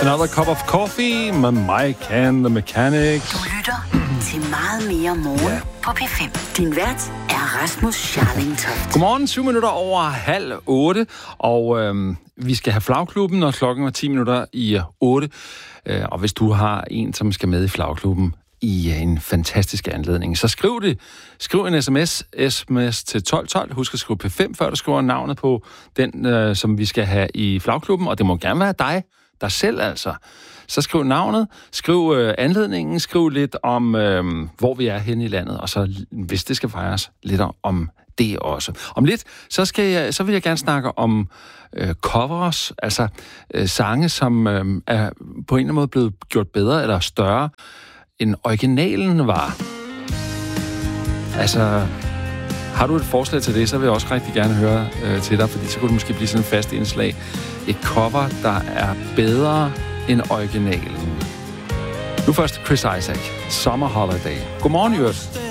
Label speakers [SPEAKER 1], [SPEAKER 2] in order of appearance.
[SPEAKER 1] Another Cup of Coffee med Mike and the Mechanics.
[SPEAKER 2] Du lytter til Meget Mere Morgen på P5. Din vært er Rasmus Scharling Toft.
[SPEAKER 1] Godmorgen, 7 minutter over 7:30, og vi skal have flagklubben, og klokken er 10 minutter i 8. Og hvis du har en, som skal med i flagklubben i en fantastisk anledning, så skriv en sms til 1212. Husk at skrive P5, før du skriver navnet på den, som vi skal have i flagklubben, og det må gerne være dig selv altså. Så skriv navnet, skriv anledningen, skriv lidt om, hvor vi er henne i landet, og så, hvis det skal fejres, lidt om det også. Om lidt, så vil jeg gerne snakke om covers, altså sange, som er på en eller anden måde blevet gjort bedre eller større, end originalen var. Altså, har du et forslag til det, så vil jeg også rigtig gerne høre til dig, fordi så kunne det måske blive sådan en fast indslag. Et cover, der er bedre end originalen. Nu først Chris Isaak, Summer Holiday. Godmorgen, Jørgen.